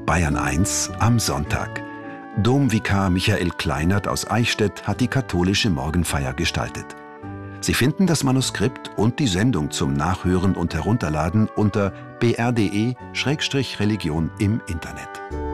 Bayern 1 am Sonntag. Domvikar Michael Kleinert aus Eichstätt hat die katholische Morgenfeier gestaltet. Sie finden das Manuskript und die Sendung zum Nachhören und Herunterladen unter br.de/religion im Internet.